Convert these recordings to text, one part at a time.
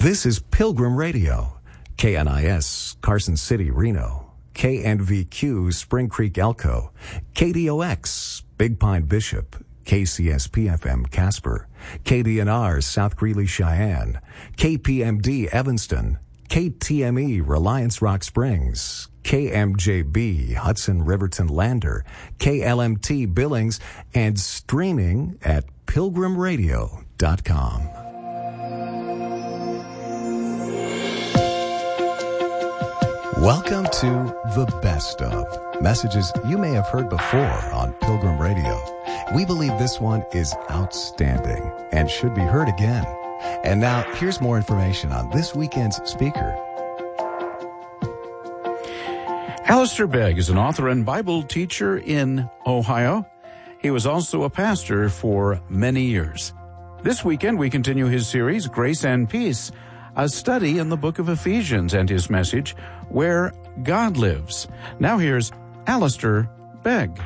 This is Pilgrim Radio, KNIS, Carson City, Reno, KNVQ, Spring Creek, Elko, KDOX, Big Pine, Bishop, KCSP-FM, Casper, KDNR, South Greeley, Cheyenne, KPMD, Evanston, KTME, Reliance Rock Springs, KMJB, Hudson Riverton Lander, KLMT Billings, and streaming at pilgrimradio.com. Welcome to The Best Of, messages you may have heard before on Pilgrim Radio. We believe this one is outstanding and should be heard again. And now, here's more information on this weekend's speaker. Alistair Begg is an author and Bible teacher in Ohio. He was also a pastor for many years. This weekend, we continue his series, Grace and Peace, a study in the book of Ephesians, and his message, Where God Lives. Now here's Alistair Begg.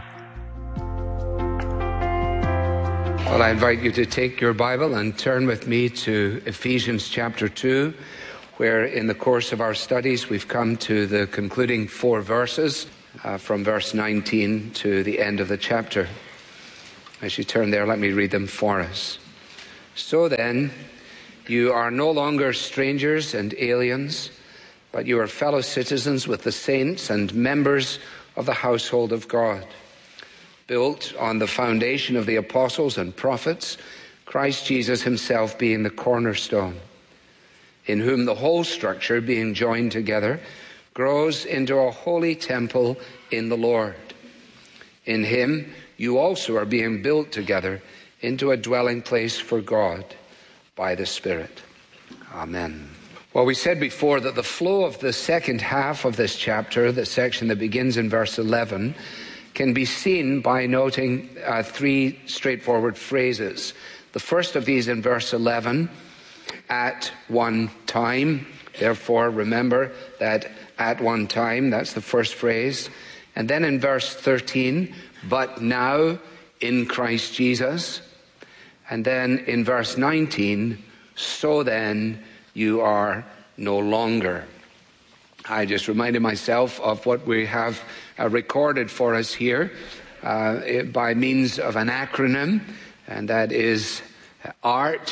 Well, I invite you to take your Bible and turn with me to Ephesians chapter 2, where in the course of our studies we've come to the concluding 4 verses from verse 19 to the end of the chapter. As you turn there, let me read them for us. So then, you are no longer strangers and aliens, but you are fellow citizens with the saints and members of the household of God, built on the foundation of the apostles and prophets, Christ Jesus himself being the cornerstone, in whom the whole structure, being joined together, grows into a holy temple in the Lord. In him you also are being built together into a dwelling place for God by the Spirit. Amen. Well, we said before that the flow of the second half of this chapter, the section that begins in verse 11, can be seen by noting 3 straightforward phrases. The first of these in verse 11, at one time. Therefore, remember that at one time, that's the first phrase. And then in verse 13, but now in Christ Jesus. And then in verse 19, so then you are no longer. I just reminded myself of what we have recorded for us here by means of an acronym, and that is ART,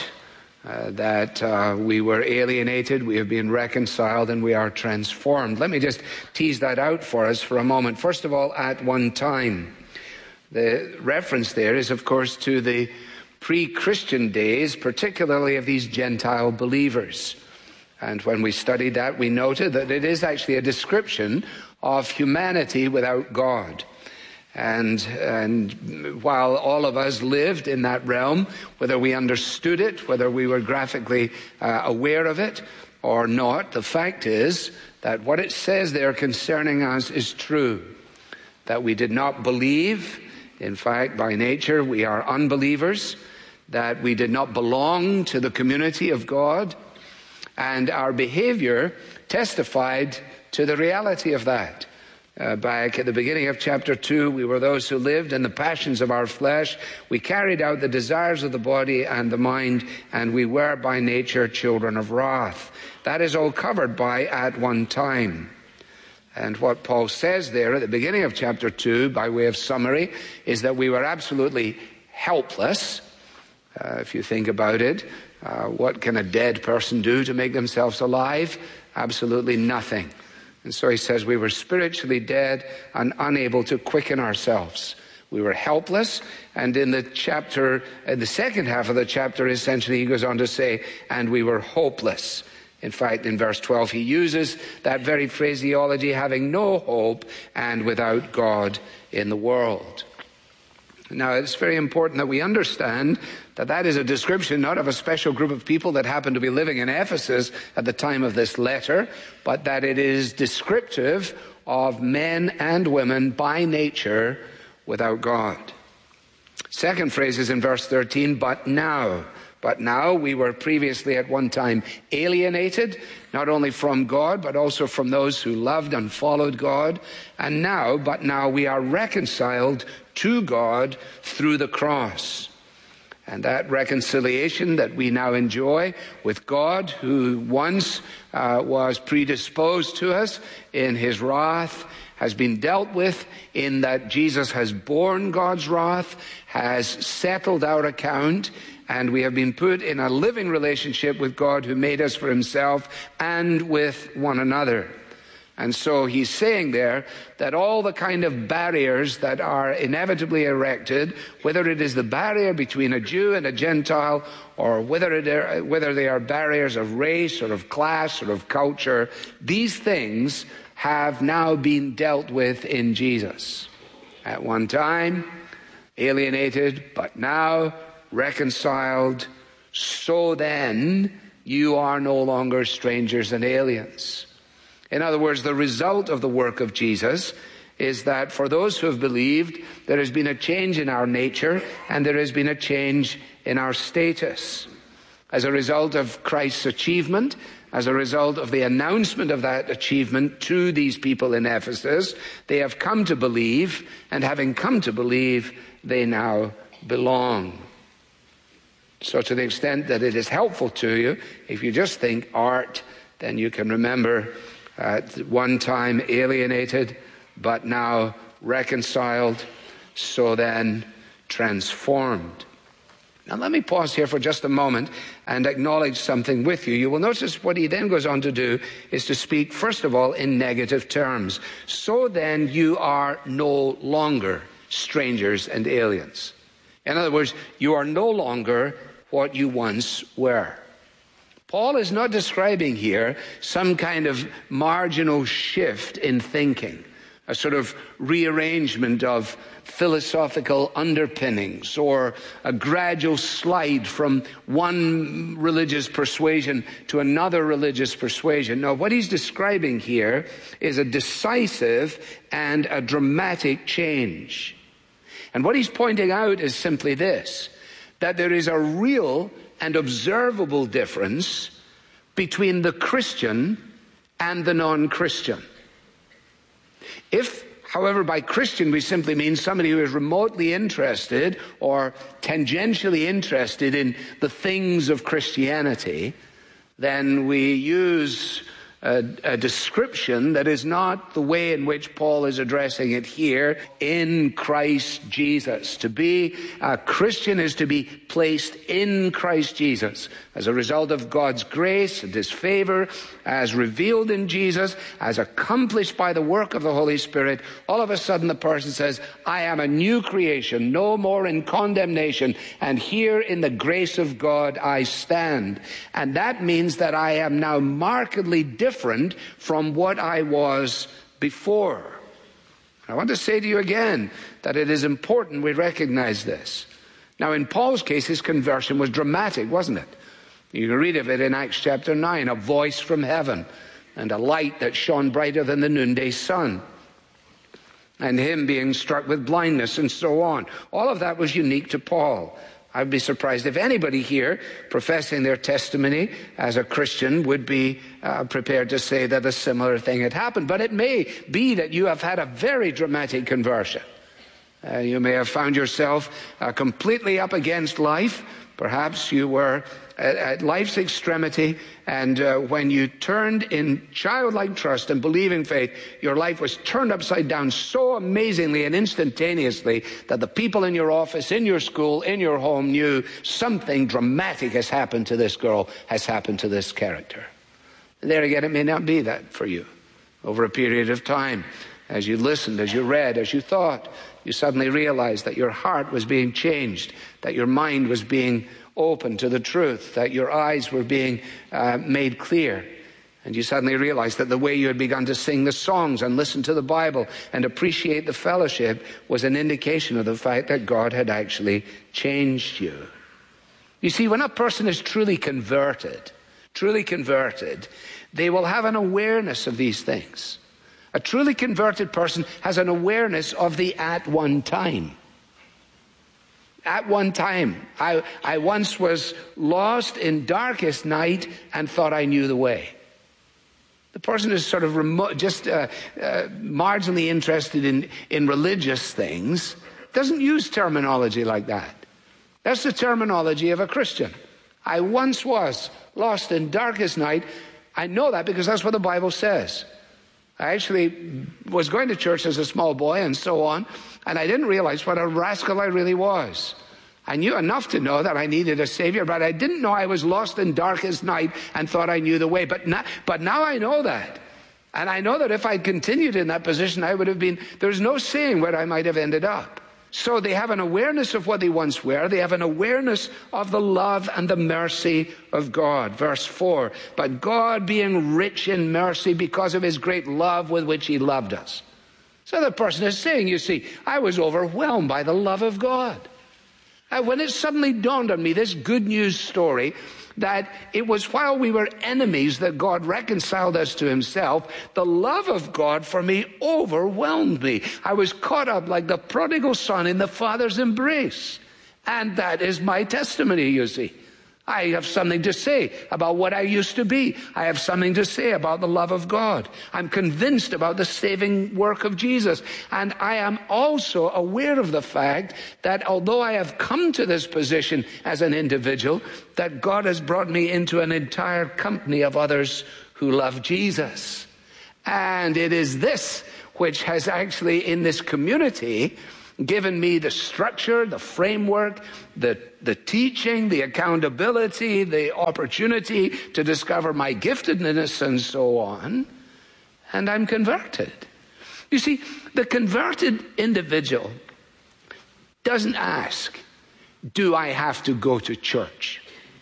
that we were alienated, we have been reconciled, and we are transformed. Let me just tease that out for us for a moment. First of all, at one time. The reference there is, of course, to the pre-Christian days, particularly of these Gentile believers. And when we studied that, we noted that it is actually a description of humanity without God. And while all of us lived in that realm, whether we understood it, whether we were graphically aware of it or not, the fact is that what it says there concerning us is true. That we did not believe. In fact, by nature, we are unbelievers. That we did not belong to the community of God, and our behavior testified to the reality of that. Back at the beginning of chapter 2, we were those who lived in the passions of our flesh. We carried out the desires of the body and the mind, and we were by nature children of wrath. That is all covered by at one time. And what Paul says there at the beginning of chapter 2, by way of summary, is that we were absolutely helpless. If you think about it, what can a dead person do to make themselves alive? Absolutely nothing. And so he says we were spiritually dead and unable to quicken ourselves. We were helpless. And in the second half of the chapter, essentially, he goes on to say, and we were hopeless. In fact, in verse 12, he uses that very phraseology, having no hope and without God in the world. Now, it's very important that we understand that that is a description not of a special group of people that happened to be living in Ephesus at the time of this letter, but that it is descriptive of men and women by nature without God. Second phrase is in verse 13, but now. But now we were previously at one time alienated, not only from God, but also from those who loved and followed God. And now we are reconciled to God through the cross. And that reconciliation that we now enjoy with God, who once was predisposed to us in his wrath, has been dealt with in that Jesus has borne God's wrath, has settled our account, and we have been put in a living relationship with God who made us for himself and with one another. And so he's saying there that all the kind of barriers that are inevitably erected, whether it is the barrier between a Jew and a Gentile, or whether they are barriers of race or of class or of culture, these things have now been dealt with in Jesus. At one time, alienated, but now reconciled, so then you are no longer strangers and aliens. In other words, the result of the work of Jesus is that for those who have believed, there has been a change in our nature and there has been a change in our status. As a result of Christ's achievement, as a result of the announcement of that achievement to these people in Ephesus, they have come to believe, and having come to believe, they now belong. So to the extent that it is helpful to you, if you just think art, then you can remember at one time alienated, but now reconciled, so then transformed. Now let me pause here for just a moment and acknowledge something with you. You will notice what he then goes on to do is to speak, first of all, in negative terms. So then you are no longer strangers and aliens. In other words, you are no longer what you once were. Paul is not describing here some kind of marginal shift in thinking, a sort of rearrangement of philosophical underpinnings or a gradual slide from one religious persuasion to another religious persuasion. No, what he's describing here is a decisive and a dramatic change. And what he's pointing out is simply this, that there is a real and observable difference between the Christian and the non-Christian. If, however, by Christian we simply mean somebody who is remotely interested or tangentially interested in the things of Christianity, then we use a description that is not the way in which Paul is addressing it here, in Christ Jesus. To be a Christian is to be placed in Christ Jesus as a result of God's grace and his favor, as revealed in Jesus, as accomplished by the work of the Holy Spirit. All of a sudden the person says, I am a new creation, no more in condemnation, and here in the grace of God I stand. And that means that I am now markedly different from what I was before. I want to say to you again that it is important we recognize this. Now, in Paul's case, his conversion was dramatic, wasn't it? You can read of it in Acts chapter 9, a voice from heaven and a light that shone brighter than the noonday sun, and him being struck with blindness and so on. All of that was unique to Paul. I'd be surprised if anybody here professing their testimony as a Christian would be prepared to say that a similar thing had happened. But it may be that you have had a very dramatic conversion. You may have found yourself completely up against life. Perhaps you were at life's extremity, and when you turned in childlike trust and believing faith, your life was turned upside down so amazingly and instantaneously that the people in your office, in your school, in your home knew something dramatic has happened to this girl, has happened to this character. And there again, it may not be that for you. Over a period of time, as you listened, as you read, as you thought, you suddenly realized that your heart was being changed, that your mind was being open to the truth, that your eyes were being made clear. And you suddenly realized that the way you had begun to sing the songs and listen to the Bible and appreciate the fellowship was an indication of the fact that God had actually changed you. You see, when a person is truly converted, they will have an awareness of these things. A truly converted person has an awareness of the at one time. At one time, I once was lost in darkest night and thought I knew the way. The person is sort of marginally interested in religious things, doesn't use terminology like that. That's the terminology of a Christian. I once was lost in darkest night. I know that because that's what the Bible says. I actually was going to church as a small boy and so on, and I didn't realize what a rascal I really was. I knew enough to know that I needed a Savior, but I didn't know I was lost in darkest night and thought I knew the way. But now I know that. And I know that if I'd continued in that position, I would have been, there's no saying where I might have ended up. So they have an awareness of what they once were. They have an awareness of the love and the mercy of God. Verse 4, but God being rich in mercy because of his great love with which he loved us. So the person is saying, you see, I was overwhelmed by the love of God. And when it suddenly dawned on me, this good news story, that it was while we were enemies that God reconciled us to himself, the love of God for me overwhelmed me. I was caught up like the prodigal son in the Father's embrace. And that is my testimony, you see. I have something to say about what I used to be. I have something to say about the love of God. I'm convinced about the saving work of Jesus. And I am also aware of the fact that although I have come to this position as an individual, that God has brought me into an entire company of others who love Jesus. And it is this which has actually in this community given me the structure, the framework, the teaching, the accountability, the opportunity to discover my giftedness and so on. And I'm converted. You see, the converted individual doesn't ask, do I have to go to church?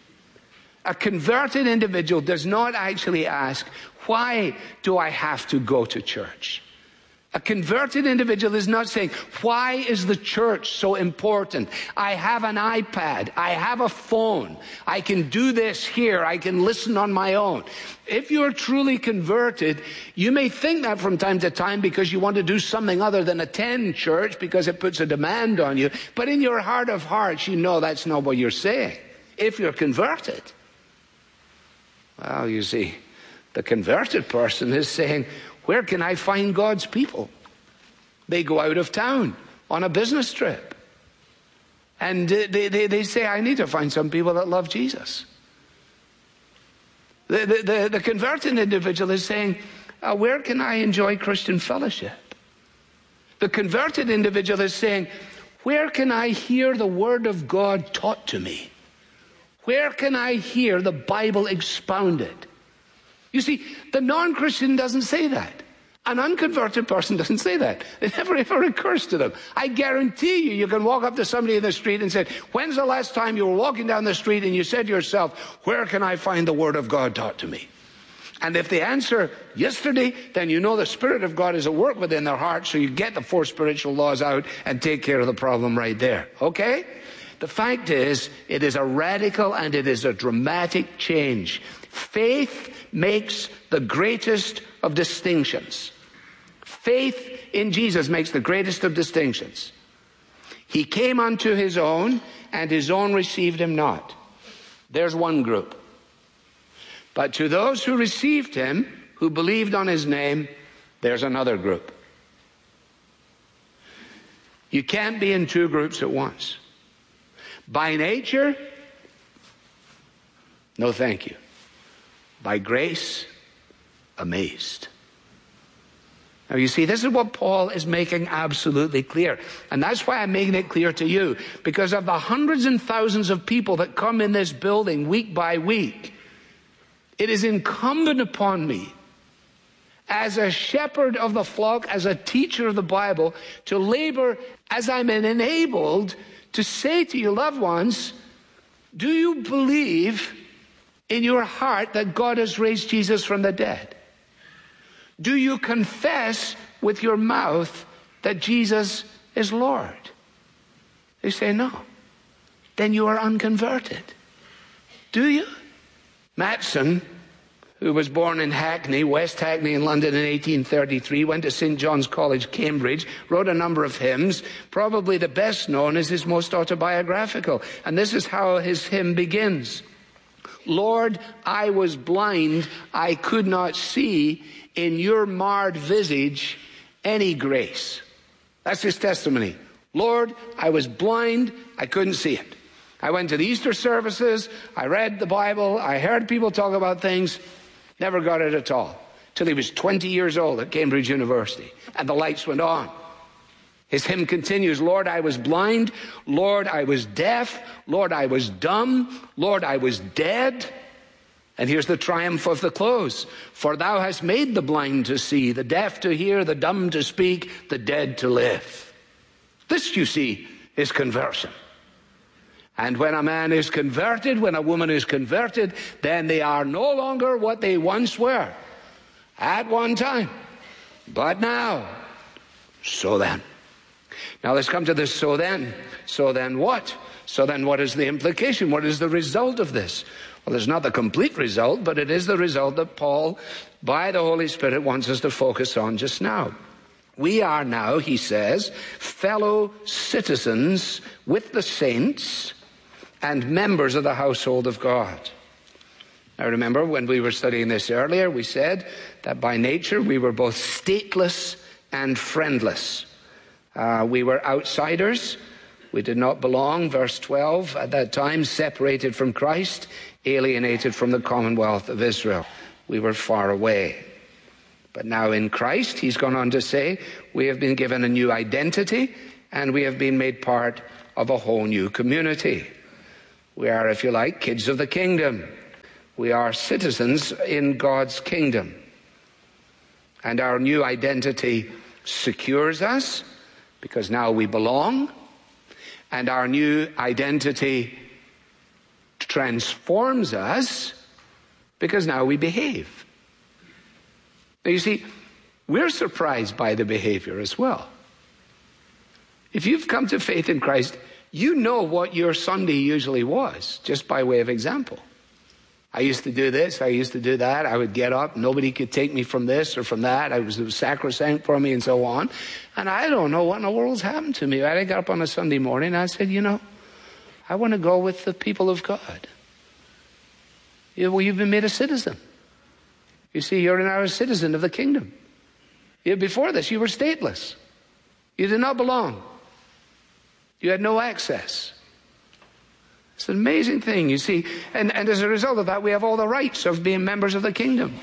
A converted individual does not actually ask, why do I have to go to church? A converted individual is not saying, why is the church so important? I have an iPad. I have a phone. I can do this here. I can listen on my own. If you're truly converted, you may think that from time to time because you want to do something other than attend church because it puts a demand on you. But in your heart of hearts, you know that's not what you're saying. If you're converted. Well, you see, the converted person is saying, where can I find God's people? They go out of town on a business trip. And they say, I need to find some people that love Jesus. The converted individual is saying, where can I enjoy Christian fellowship? The converted individual is saying, where can I hear the word of God taught to me? Where can I hear the Bible expounded? You see, the non-Christian doesn't say that. An unconverted person doesn't say that. It never ever occurs to them. I guarantee you can walk up to somebody in the street and say, when's the last time you were walking down the street and you said to yourself, where can I find the word of God taught to me? And if they answer yesterday, then you know the Spirit of God is at work within their heart, so you get the 4 spiritual laws out and take care of the problem right there. Okay? The fact is, it is a radical and it is a dramatic change. Faith makes the greatest of distinctions. Faith in Jesus makes the greatest of distinctions. He came unto his own, and his own received him not. There's one group. But to those who received him, who believed on his name, there's another group. You can't be in 2 groups at once. By nature, no thank you. By grace, amazed. Now you see, this is what Paul is making absolutely clear. And that's why I'm making it clear to you. Because of the hundreds and thousands of people that come in this building week by week, it is incumbent upon me, as a shepherd of the flock, as a teacher of the Bible, to labor as I'm enabled to say to your loved ones, do you believe in your heart that God has raised Jesus from the dead? Do you confess with your mouth that Jesus is Lord? They say no. Then you are unconverted. Do you? Matson, who was born in Hackney, West Hackney in London in 1833, went to St. John's College, Cambridge, wrote a number of hymns. Probably the best known is his most autobiographical. And this is how his hymn begins. Lord, I was blind, I could not see in your marred visage any grace. That's his testimony. Lord, I was blind, I couldn't see it. I went to the Easter services, I read the Bible, I heard people talk about things, never got it at all. Till he was 20 years old at Cambridge University, and the lights went on. His hymn continues, Lord, I was blind, Lord, I was deaf, Lord, I was dumb, Lord, I was dead. And here's the triumph of the close. For thou hast made the blind to see, the deaf to hear, the dumb to speak, the dead to live. This, you see, is conversion. And when a man is converted, when a woman is converted, then they are no longer what they once were at one time. But now, so then. Now let's come to this so then. So then what? So then what is the implication? What is the result of this? Well, it's not the complete result, but it is the result that Paul, by the Holy Spirit, wants us to focus on just now. We are now, he says, fellow citizens with the saints and members of the household of God. Now remember, when we were studying this earlier, we said that by nature we were both stateless and friendless. We were outsiders. We did not belong, verse 12, at that time, separated from Christ, alienated from the commonwealth of Israel. We were far away. But now in Christ, he's gone on to say, we have been given a new identity, and we have been made part of a whole new community. We are, if you like, kids of the kingdom. We are citizens in God's kingdom. And our new identity secures us, because now we belong. And our new identity transforms us, because now we behave. Now you see, we're surprised by the behavior as well. If you've come to faith in Christ, you know what your Sunday usually was, just by way of example. I used to do this, I used to do that, I would get up, nobody could take me from this or from that, it was sacrosanct for me and so on. And I don't know what in the world's happened to me. I got up on a Sunday morning and I said, I want to go with the people of God. You've been made a citizen. You see, you're now a citizen of the kingdom. Before this, you were stateless. You did not belong. You had no access. It's an amazing thing, you see. And as a result of that, we have all the rights of being members of the kingdom.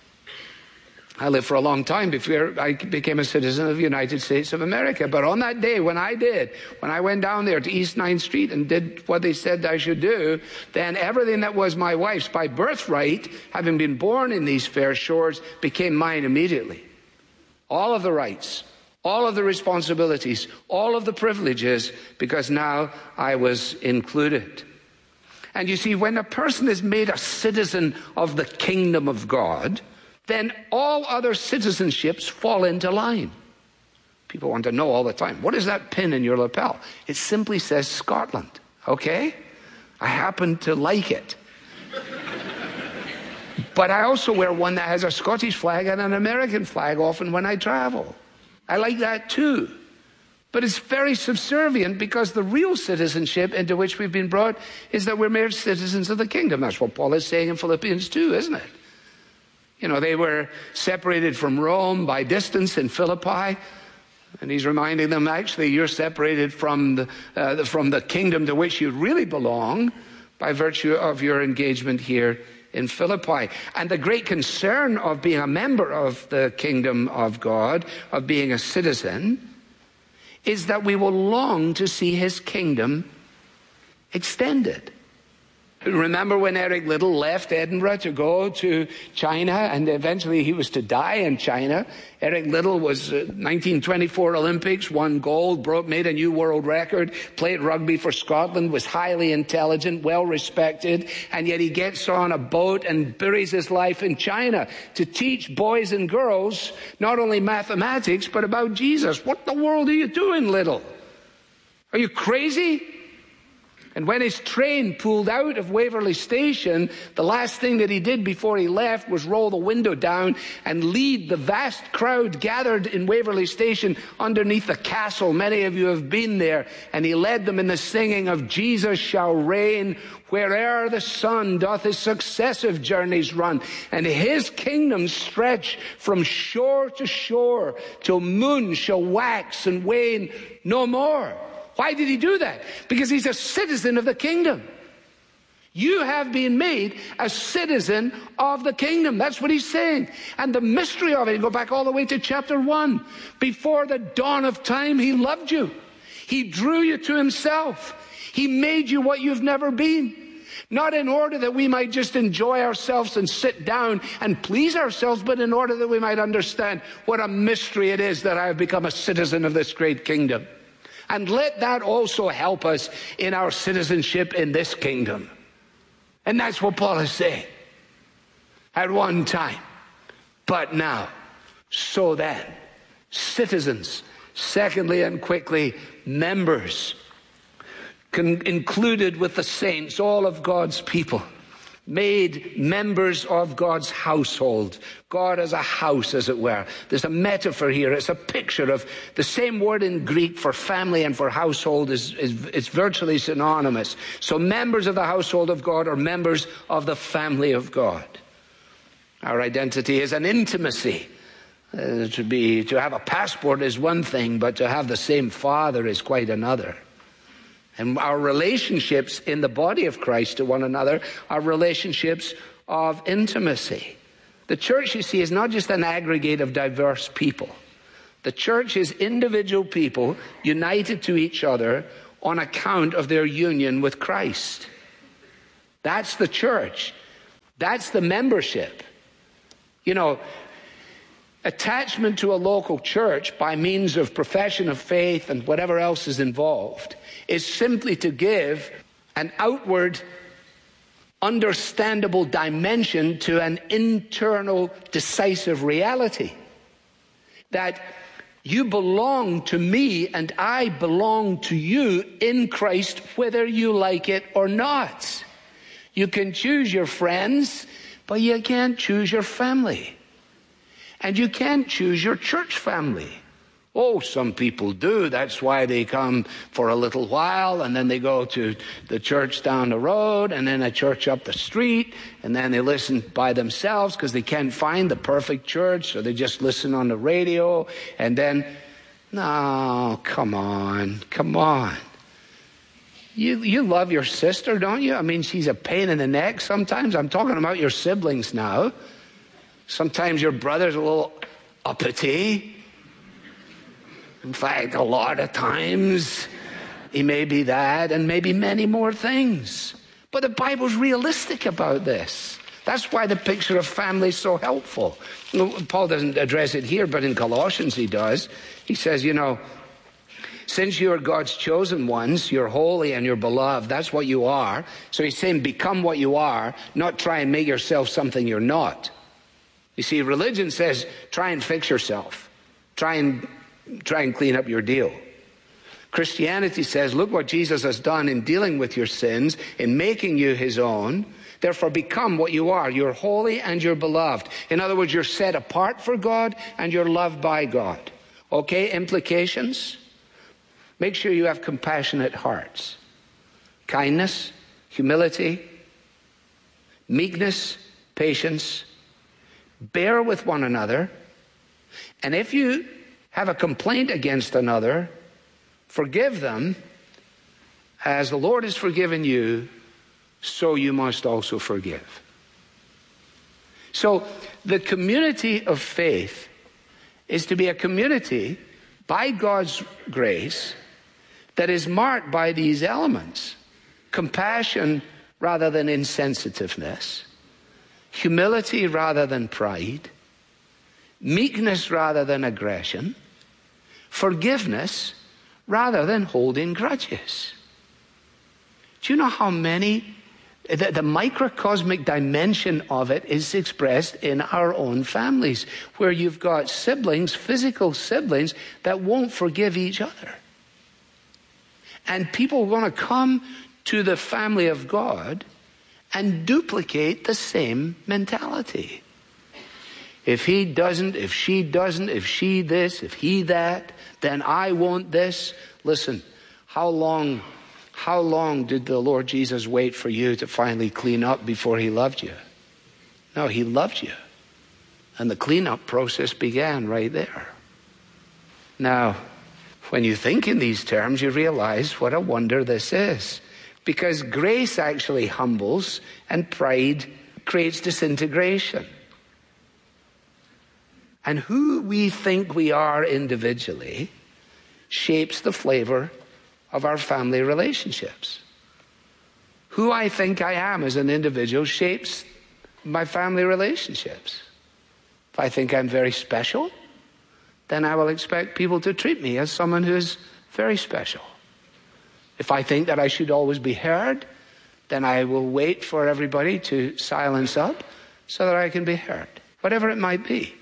I lived for a long time before I became a citizen of the United States of America. But on that day, when I went down there to East 9th Street and did what they said I should do, then everything that was my wife's by birthright, having been born in these fair shores, became mine immediately. All of the rights, all of the responsibilities, all of the privileges, because now I was included. And you see, when a person is made a citizen of the kingdom of God, then all other citizenships fall into line. People want to know all the time, what is that pin in your lapel? It simply says Scotland, okay? I happen to like it. But I also wear one that has a Scottish flag and an American flag often when I travel. I like that too. But it's very subservient, because the real citizenship into which we've been brought is that we're made citizens of the kingdom. That's what Paul is saying in Philippians 2, isn't it? They were separated from Rome by distance in Philippi. And he's reminding them, actually, you're separated from the kingdom to which you really belong by virtue of your engagement here in Philippi. And the great concern of being a member of the kingdom of God, of being a citizen, is that we will long to see his kingdom extended. Remember when Eric Liddell left Edinburgh to go to China, and eventually he was to die in China? Eric Liddell was 1924 Olympics, won gold, made a new world record, played rugby for Scotland, was highly intelligent, well respected, and yet he gets on a boat and buries his life in China to teach boys and girls not only mathematics, but about Jesus. What the world are you doing, Liddell? Are you crazy? And when his train pulled out of Waverley Station, the last thing that he did before he left was roll the window down and lead the vast crowd gathered in Waverley Station underneath the castle. Many of you have been there. And he led them in the singing of Jesus shall reign where'er the sun doth his successive journeys run. And his kingdom stretch from shore to shore till moon shall wax and wane no more. Why did he do that? Because he's a citizen of the kingdom. You have been made a citizen of the kingdom. That's what he's saying. And the mystery of it, you go back all the way to chapter 1. Before the dawn of time, he loved you. He drew you to himself. He made you what you've never been. Not in order that we might just enjoy ourselves and sit down and please ourselves, but in order that we might understand what a mystery it is that I have become a citizen of this great kingdom. And let that also help us in our citizenship in this kingdom. And that's what Paul is saying. At one time, but now, so then, citizens. Secondly and quickly, members. Included with the saints, all of God's people. Made members of God's household. God as a house, as it were. There's a metaphor here. It's a picture of the same word in Greek for family and for household it's virtually synonymous. So members of the household of God are members of the family of God. Our identity is an intimacy. To have a passport is one thing, but to have the same Father is quite another. And our relationships in the body of Christ to one another are relationships of intimacy. The church, you see, is not just an aggregate of diverse people. The church is individual people united to each other on account of their union with Christ. That's the church. That's the membership. You know, attachment to a local church by means of profession of faith and whatever else is involved is simply to give an outward, understandable dimension to an internal, decisive reality. That you belong to me and I belong to you in Christ, whether you like it or not. You can choose your friends, but you can't choose your family. And you can't choose your church family. Oh, some people do. That's why they come for a little while, and then they go to the church down the road, and then a church up the street, and then they listen by themselves because they can't find the perfect church, so they just listen on the radio, and then, no, come on. You love your sister, don't you? I mean, she's a pain in the neck sometimes. I'm talking about your siblings now. Sometimes your brother's a little uppity. In fact, a lot of times he may be that and maybe many more things. But the Bible's realistic about this. That's why the picture of family is so helpful. Paul doesn't address it here, but in Colossians he does. He says, you know, since you are God's chosen ones, you're holy and you're beloved. That's what you are. So he's saying become what you are, not try and make yourself something you're not. You see, religion says try and fix yourself. Try and clean up your deal. Christianity says, look what Jesus has done in dealing with your sins, in making you his own. Therefore, become what you are. You're holy and you're beloved. In other words, you're set apart for God and you're loved by God. Okay, implications? Make sure you have compassionate hearts. Kindness, humility, meekness, patience. Bear with one another. And if you have a complaint against another, forgive them as the Lord has forgiven you, so you must also forgive. So the community of faith is to be a community by God's grace that is marked by these elements: compassion rather than insensitiveness, humility rather than pride, meekness rather than aggression, forgiveness rather than holding grudges. Do you know how many, the microcosmic dimension of it is expressed in our own families, where you've got siblings, physical siblings, that won't forgive each other. And people want to come to the family of God and duplicate the same mentality. If he doesn't, if she doesn't, if she this, if he that, then I want this. Listen, how long did the Lord Jesus wait for you to finally clean up before he loved you? No, he loved you. And the cleanup process began right there. Now, When you think in these terms, you realize what a wonder this is. Because grace actually humbles and pride creates disintegration. And who we think we are individually shapes the flavor of our family relationships. Who I think I am as an individual shapes my family relationships. If I think I'm very special, then I will expect people to treat me as someone who is very special. If I think that I should always be heard, then I will wait for everybody to silence up so that I can be heard, whatever it might be.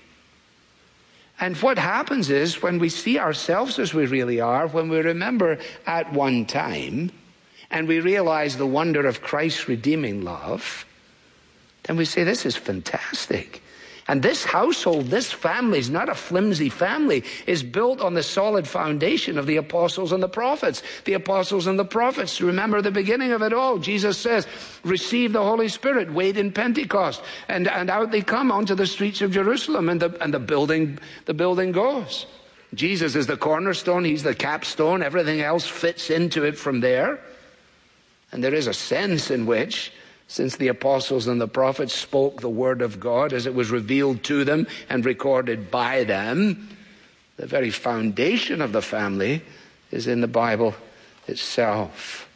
And what happens is when we see ourselves as we really are, when we remember at one time, and we realize the wonder of Christ's redeeming love, then we say, this is fantastic. And this household, this family is not a flimsy family. It's built on the solid foundation of the apostles and the prophets. The apostles and the prophets, remember the beginning of it all. Jesus says, receive the Holy Spirit, wait in Pentecost. And out they come onto the streets of Jerusalem, and the building goes. Jesus is the cornerstone, he's the capstone, everything else fits into it from there. And there is a sense in which, since the apostles and the prophets spoke the word of God as it was revealed to them and recorded by them, the very foundation of the family is in the Bible itself.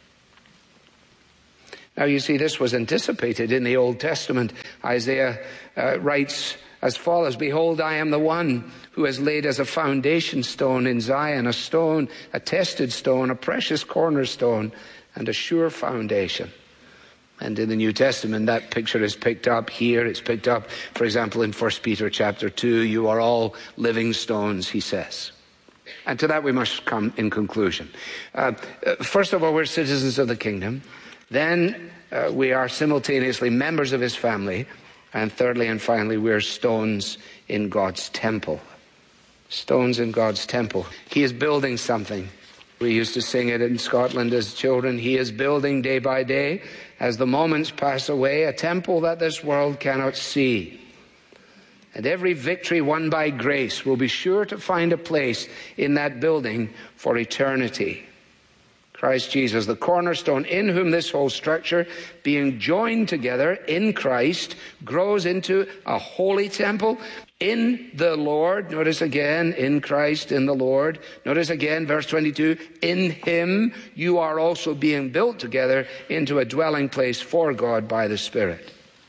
Now you see, this was anticipated in the Old Testament. Isaiah writes as follows, behold, I am the one who has laid as a foundation stone in Zion, a stone, a tested stone, a precious cornerstone, and a sure foundation. And in the New Testament, that picture is picked up here. It's picked up, for example, in 1 Peter chapter 2. You are all living stones, he says. And to that we must come in conclusion. First of all, we're citizens of the kingdom. Then we are simultaneously members of his family. And thirdly and finally, we're stones in God's temple. Stones in God's temple. He is building something. We used to sing it in Scotland as children. He is building day by day, as the moments pass away, a temple that this world cannot see. And every victory won by grace will be sure to find a place in that building for eternity. Christ Jesus, the cornerstone, in whom this whole structure, being joined together in Christ, grows into a holy temple in the Lord. Notice again, in Christ, in the Lord. Notice again, verse 22, in him you are also being built together into a dwelling place for God by the Spirit.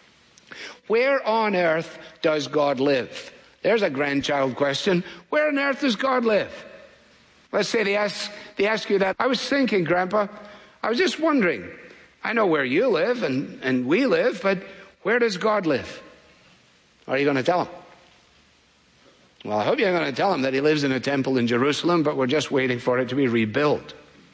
Where on earth does God live? There's a grandchild question. Where on earth does God live? Let's say they ask you that. I was thinking, Grandpa, I was just wondering. I know where you live and we live, but where does God live? Are you going to tell him? Well, I hope you're going to tell him that he lives in a temple in Jerusalem, but we're just waiting for it to be rebuilt.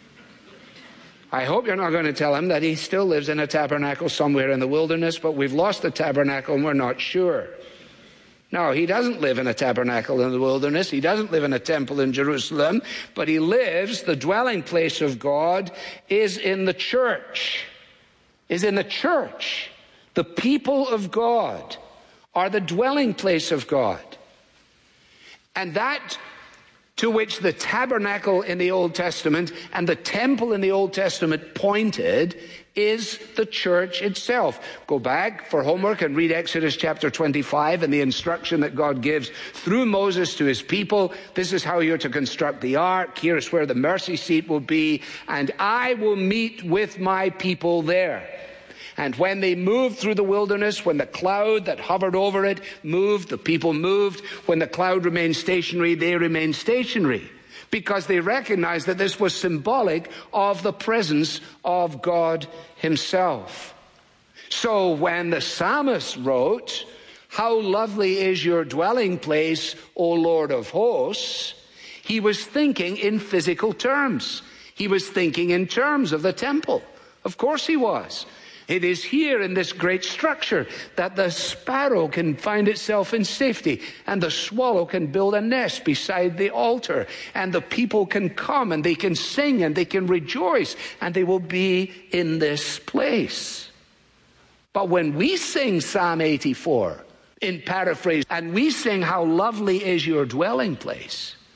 I hope you're not going to tell him that he still lives in a tabernacle somewhere in the wilderness, but we've lost the tabernacle and we're not sure. No, he doesn't live in a tabernacle in the wilderness. He doesn't live in a temple in Jerusalem, but he lives, the dwelling place of God is in the church. Is in the church. The people of God are the dwelling place of God. And that to which the tabernacle in the Old Testament and the temple in the Old Testament pointed is the church itself. Go back for homework and read Exodus chapter 25 and the instruction that God gives through Moses to his people. This is how you're to construct the ark. Here's where the mercy seat will be. And I will meet with my people there. And when they moved through the wilderness, when the cloud that hovered over it moved, the people moved. When the cloud remained stationary, they remained stationary. Because they recognized that this was symbolic of the presence of God himself. So when the psalmist wrote, how lovely is your dwelling place, O Lord of hosts, he was thinking in physical terms. He was thinking in terms of the temple. Of course he was. It is here in this great structure that the sparrow can find itself in safety, and the swallow can build a nest beside the altar, and the people can come and they can sing and they can rejoice, and they will be in this place. But when we sing Psalm 84 in paraphrase, and we sing how lovely is your dwelling place,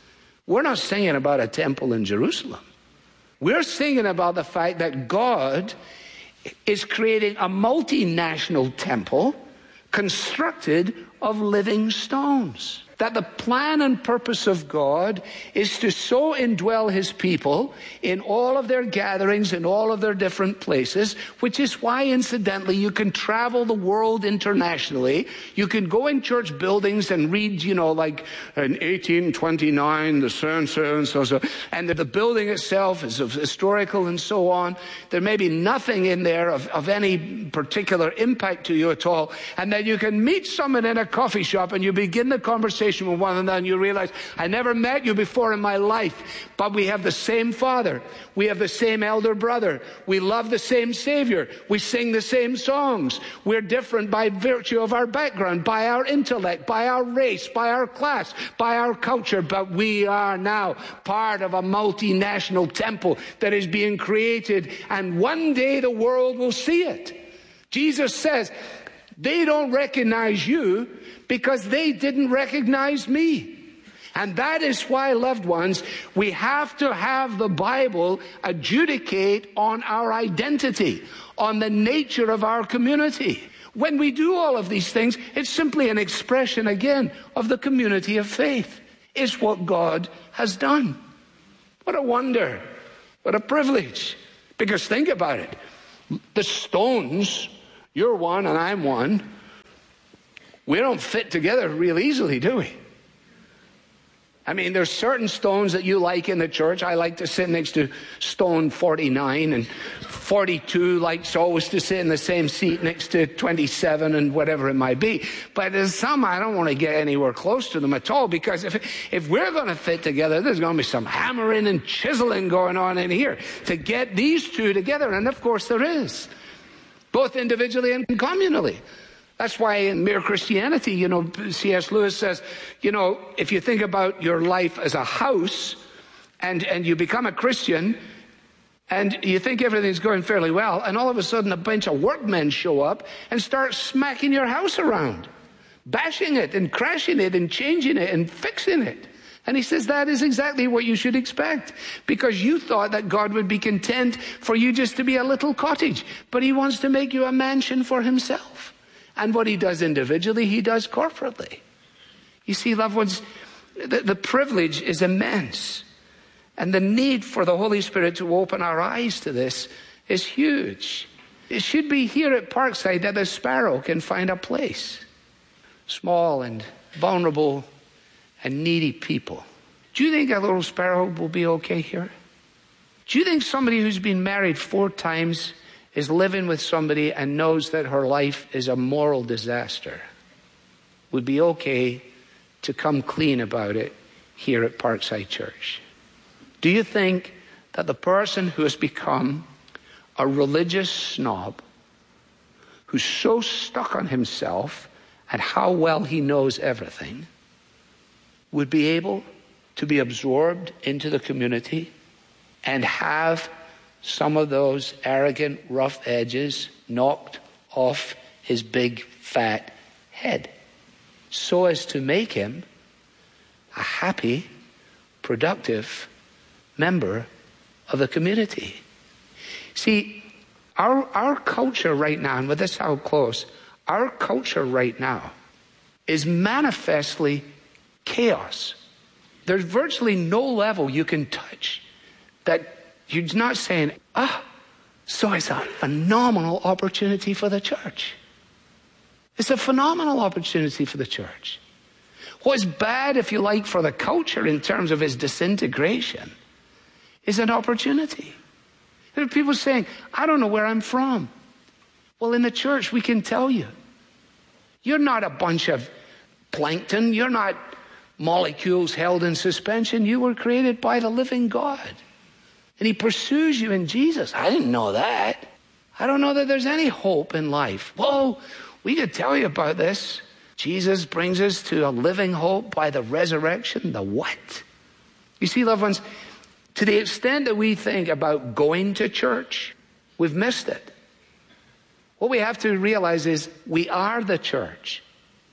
We're not singing about a temple in Jerusalem. We're singing about the fact that God is creating a multinational temple constructed of living stones. That the plan and purpose of God is to so indwell his people in all of their gatherings, in all of their different places, which is why, incidentally, you can travel the world internationally. You can go in church buildings and read, like in 1829, the so, and the building itself is historical and so on. There may be nothing in there of any particular impact to you at all. And then you can meet someone in a coffee shop and you begin the conversation with one another and you realize, I never met you before in my life, but we have the same Father. We have the same elder brother. We love the same Savior. We sing the same songs. We're different by virtue of our background, by our intellect, by our race, by our class, by our culture, but we are now part of a multinational temple that is being created, and one day the world will see it. Jesus says, they don't recognize you because they didn't recognize me. And that is why, loved ones, we have to have the Bible adjudicate on our identity, on the nature of our community. When we do all of these things, it's simply an expression, again, of the community of faith. It's what God has done. What a wonder. What a privilege. Because think about it. The stones, you're one and I'm one. We don't fit together real easily, do we? I mean, there's certain stones that you like in the church. I like to sit next to stone 49, and 42 likes always to sit in the same seat next to 27 and whatever it might be. But there's some I don't want to get anywhere close to them at all, because if we're going to fit together, there's going to be some hammering and chiseling going on in here to get these two together. And of course there is, both individually and communally. That's why in Mere Christianity, C.S. Lewis says, if you think about your life as a house and you become a Christian and you think everything's going fairly well, and all of a sudden a bunch of workmen show up and start smacking your house around, bashing it and crashing it and changing it and fixing it. And he says that is exactly what you should expect, because you thought that God would be content for you just to be a little cottage, but he wants to make you a mansion for himself. And what he does individually, he does corporately. You see, loved ones, the privilege is immense. And the need for the Holy Spirit to open our eyes to this is huge. It should be here at Parkside that the sparrow can find a place. Small and vulnerable and needy people. Do you think a little sparrow will be okay here? Do you think somebody who's been married 4 times is living with somebody and knows that her life is a moral disaster would be okay to come clean about it here at Parkside Church? Do you think that the person who has become a religious snob, who's so stuck on himself and how well he knows everything, would be able to be absorbed into the community and have some of those arrogant, rough edges knocked off his big, fat head, so as to make him a happy, productive member of the community? See, our culture right now, and with this I'll close, our culture right now is manifestly chaos. There's virtually no level you can touch that you're not saying, so it's a phenomenal opportunity for the church. It's a phenomenal opportunity for the church. What's bad, if you like, for the culture in terms of its disintegration is an opportunity. There are people saying, I don't know where I'm from. Well, in the church, we can tell you. You're not a bunch of plankton. You're not molecules held in suspension. You were created by the living God. And he pursues you in Jesus. I didn't know that. I don't know that there's any hope in life. Whoa, we could tell you about this. Jesus brings us to a living hope by the resurrection. The what? You see, loved ones, to the extent that we think about going to church, we've missed it. What we have to realize is we are the church.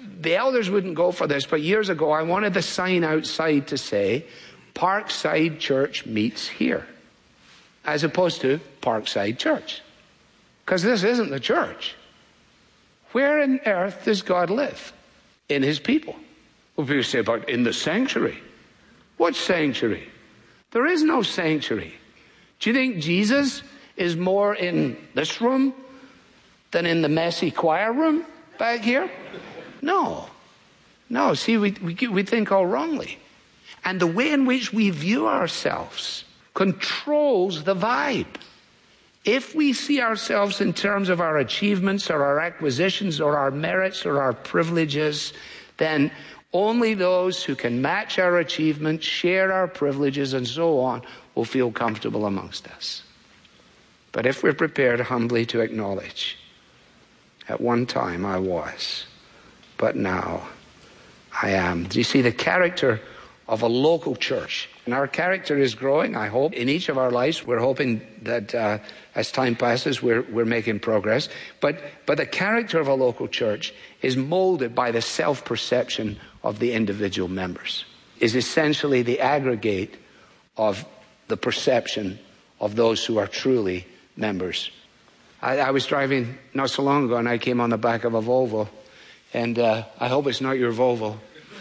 the elders wouldn't go for this, but years ago I wanted the sign outside to say, Parkside Church meets here, as opposed to Parkside Church. Because this isn't the church. Where on earth does God live? In his people. Well, people say, but in the sanctuary. What sanctuary? There is no sanctuary. Do you think Jesus is more in this room than in the messy choir room back here? No. No, see, we think all wrongly. And the way in which we view ourselves controls the vibe. If we see ourselves in terms of our achievements or our acquisitions or our merits or our privileges, then only those who can match our achievements, share our privileges, and so on will feel comfortable amongst us. But if we're prepared humbly to acknowledge, at one time I was, but now I am. Do you see the character of a local church? And our character is growing, I hope. In each of our lives, we're hoping that as time passes, we're making progress. But the character of a local church is molded by the self-perception of the individual members. Is essentially the aggregate of the perception of those who are truly members. I was driving not so long ago, and I came on the back of a Volvo. And I hope it's not your Volvo.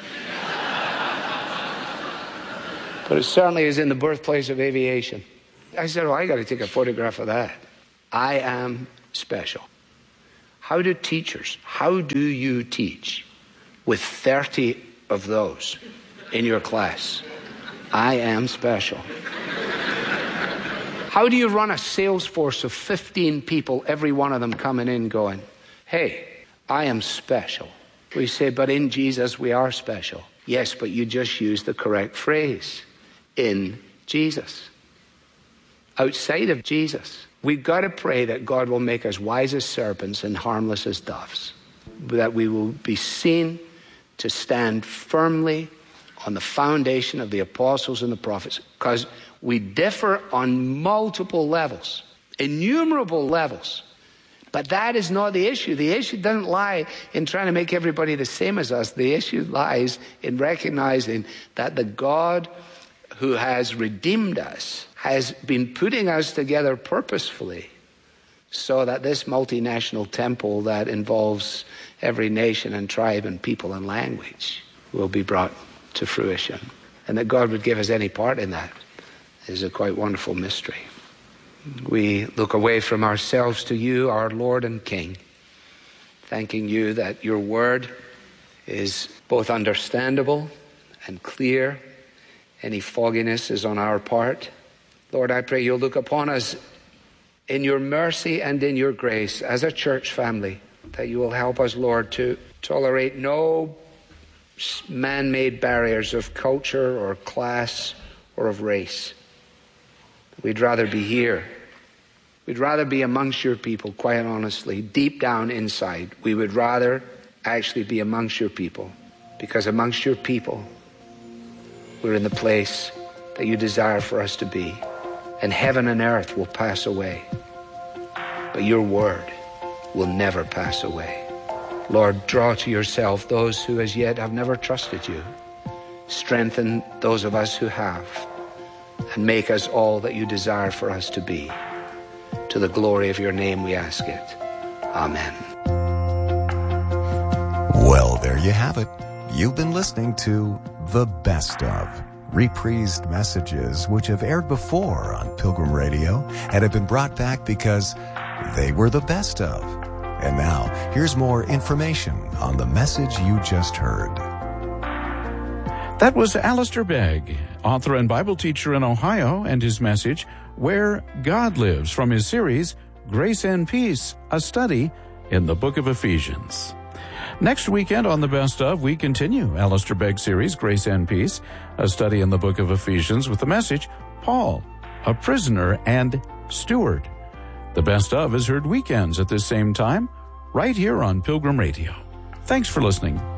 But it certainly is in the birthplace of aviation. I said, I got to take a photograph of that. I am special. How do you teach with 30 of those in your class? I am special. How do you run a sales force of 15 people, every one of them coming in going, hey, I am special? We say, but in Jesus we are special. Yes, but you just used the correct phrase. In Jesus. Outside of Jesus, we've got to pray that God will make us wise as serpents and harmless as doves. That we will be seen to stand firmly on the foundation of the apostles and the prophets. Because we differ on multiple levels, innumerable levels. But that is not the issue. The issue doesn't lie in trying to make everybody the same as us. The issue lies in recognizing that the God who has redeemed us has been putting us together purposefully so that this multinational temple that involves every nation and tribe and people and language will be brought to fruition. And that God would give us any part in that is a quite wonderful mystery. We look away from ourselves to you, our Lord and King, thanking you that your word is both understandable and clear. Any fogginess is on our part. Lord, I pray you'll look upon us in your mercy and in your grace as a church family, that you will help us, Lord, to tolerate no man-made barriers of culture or class or of race. We'd rather be here. We'd rather be amongst your people, quite honestly, deep down inside. We would rather actually be amongst your people, because amongst your people, we're in the place that you desire for us to be. And heaven and earth will pass away, but your word will never pass away. Lord, draw to yourself those who as yet have never trusted you. Strengthen those of us who have, and make us all that you desire for us to be. To the glory of your name we ask it. Amen. Well, there you have it. You've been listening to The Best Of, reprised messages which have aired before on Pilgrim Radio and have been brought back because they were the best of. And now, here's more information on the message you just heard. That was Alistair Begg, author and Bible teacher in Ohio, and his message, Where God Lives, from his series, Grace and Peace, a study in the book of Ephesians. Next weekend on The Best Of, we continue Alistair Begg's series, Grace and Peace, a study in the book of Ephesians, with the message, Paul, a prisoner and steward. The Best Of is heard weekends at this same time, right here on Pilgrim Radio. Thanks for listening.